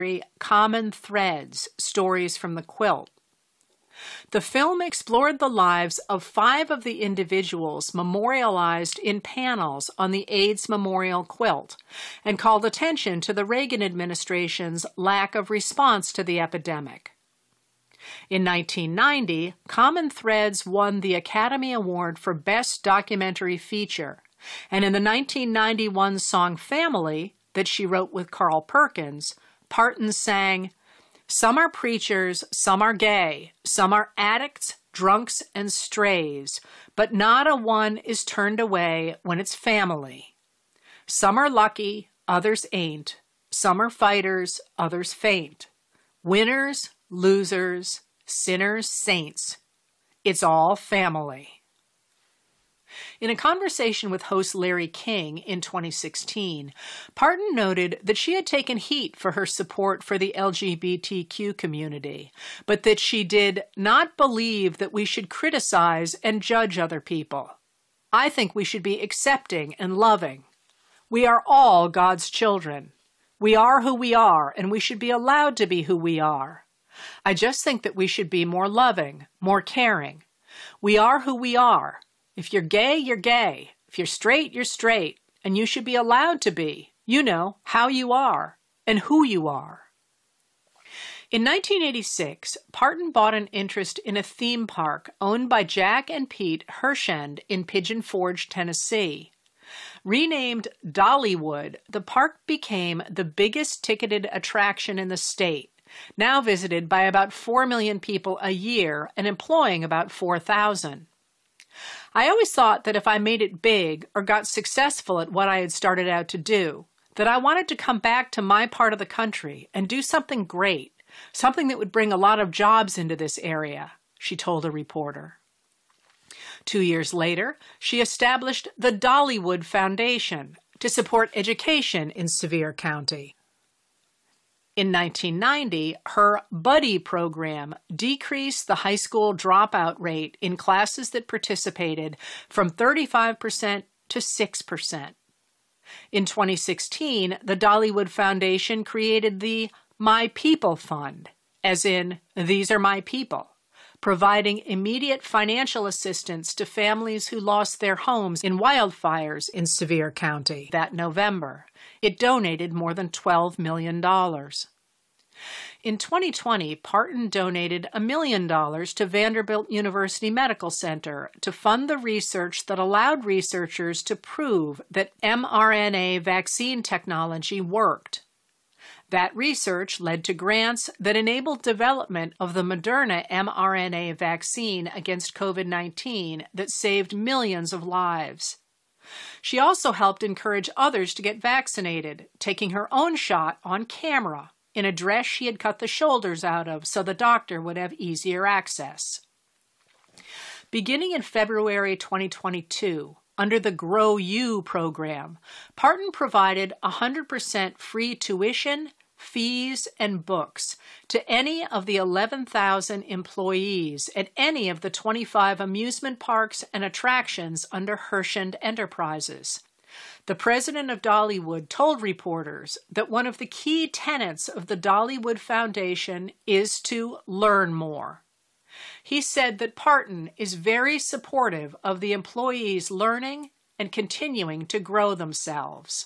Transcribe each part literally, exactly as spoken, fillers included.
Common Threads, Stories from the Quilt. The film explored the lives of five of the individuals memorialized in panels on the AIDS Memorial Quilt and called attention to the Reagan administration's lack of response to the epidemic. In nineteen ninety, Common Threads won the Academy Award for Best Documentary Feature, and in the nineteen ninety-one song Family, that she wrote with Carl Perkins, Parton sang, "Some are preachers, some are gay, some are addicts, drunks, and strays, but not a one is turned away when it's family. Some are lucky, others ain't. Some are fighters, others faint. Winners, losers, sinners, saints. It's all family." In a conversation with host Larry King in twenty sixteen, Parton noted that she had taken heat for her support for the L G B T Q community, but that she did not believe that we should criticize and judge other people. "I think we should be accepting and loving. We are all God's children. We are who we are, and we should be allowed to be who we are. I just think that we should be more loving, more caring. We are who we are. If you're gay, you're gay. If you're straight, you're straight. And you should be allowed to be, you know, how you are and who you are." In nineteen eighty-six, Parton bought an interest in a theme park owned by Jack and Pete Hershend in Pigeon Forge, Tennessee. Renamed Dollywood, the park became the biggest ticketed attraction in the state, now visited by about four million people a year and employing about four thousand. I always thought that if I made it big or got successful at what I had started out to do, that I wanted to come back to my part of the country and do something great, something that would bring a lot of jobs into this area, she told a reporter. Two years later, she established the Dollywood Foundation to support education in Sevier County. In nineteen ninety, her Buddy program decreased the high school dropout rate in classes that participated from thirty-five percent to six percent. In twenty sixteen, the Dollywood Foundation created the My People Fund, as in, these are my people, providing immediate financial assistance to families who lost their homes in wildfires in Sevier County that November. It donated more than twelve million dollars. In twenty twenty, Parton donated a million dollars to Vanderbilt University Medical Center to fund the research that allowed researchers to prove that mRNA vaccine technology worked. That research led to grants that enabled development of the Moderna mRNA vaccine against COVID nineteen that saved millions of lives. She also helped encourage others to get vaccinated, taking her own shot on camera in a dress she had cut the shoulders out of so the doctor would have easier access. Beginning in February twenty twenty-two, under the Grow You program, Parton provided one hundred percent free tuition, fees, and books to any of the eleven thousand employees at any of the twenty-five amusement parks and attractions under Hershend Enterprises. The president of Dollywood told reporters that one of the key tenets of the Dollywood Foundation is to learn more. He said that Parton is very supportive of the employees learning and continuing to grow themselves.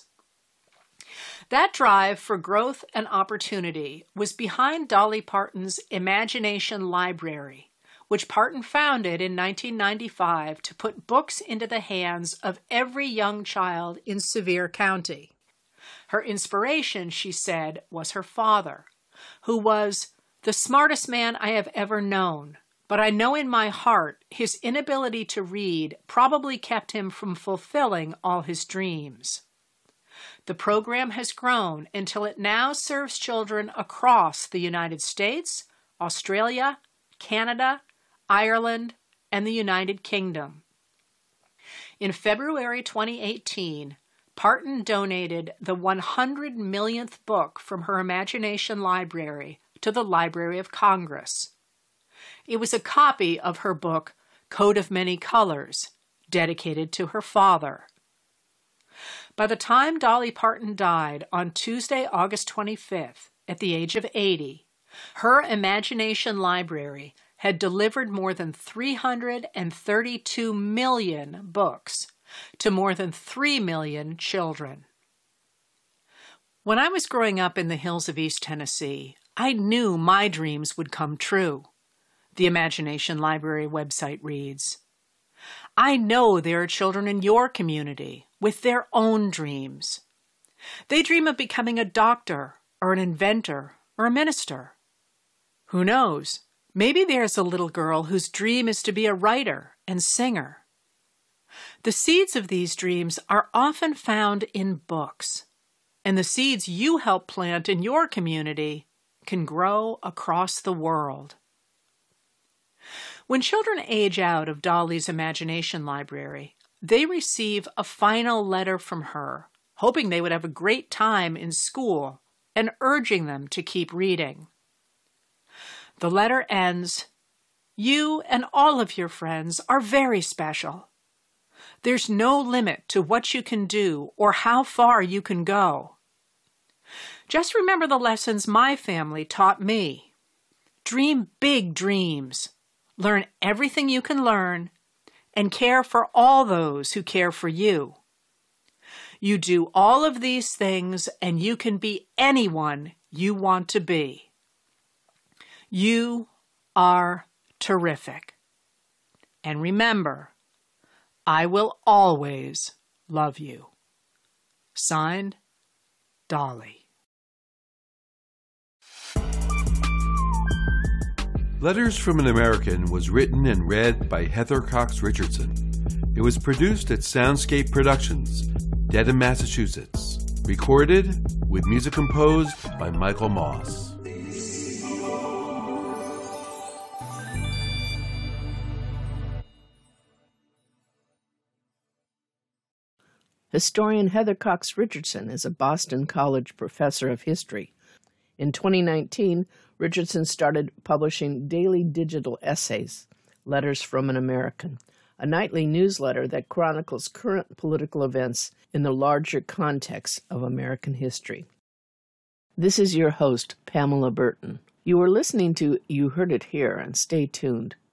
That drive for growth and opportunity was behind Dolly Parton's Imagination Library, which Parton founded in nineteen ninety-five to put books into the hands of every young child in Sevier County. Her inspiration, she said, was her father, who was the smartest man I have ever known, but I know in my heart his inability to read probably kept him from fulfilling all his dreams. The program has grown until it now serves children across the United States, Australia, Canada, Ireland, and the United Kingdom. In February twenty eighteen, Parton donated the one hundred millionth book from her Imagination Library to the Library of Congress. It was a copy of her book, Coat of Many Colors, dedicated to her father. By the time Dolly Parton died on Tuesday, August twenty-fifth, at the age of eighty, her imagination library had delivered more than three hundred thirty-two million books to more than three million children. When I was growing up in the hills of East Tennessee, I knew my dreams would come true, the Imagination Library website reads. I know there are children in your community with their own dreams. They dream of becoming a doctor or an inventor or a minister. Who knows? Maybe there's a little girl whose dream is to be a writer and singer. The seeds of these dreams are often found in books, and the seeds you help plant in your community can grow across the world. When children age out of Dolly's Imagination Library, they receive a final letter from her, hoping they would have a great time in school and urging them to keep reading. The letter ends, "You and all of your friends are very special. There's no limit to what you can do or how far you can go. Just remember the lessons my family taught me. Dream big dreams. Learn everything you can learn, and care for all those who care for you. You do all of these things, and you can be anyone you want to be. You are terrific. And remember, I will always love you." Signed, Dolly. Letters from an American was written and read by Heather Cox Richardson. It was produced at Soundscape Productions, Dedham, Massachusetts. Recorded with music composed by Michael Moss. Historian Heather Cox Richardson is a Boston College professor of history. In twenty nineteen, Richardson started publishing daily digital essays, Letters from an American, a nightly newsletter that chronicles current political events in the larger context of American history. This is your host, Pamela Burton. You are listening to You Heard It Here, and stay tuned.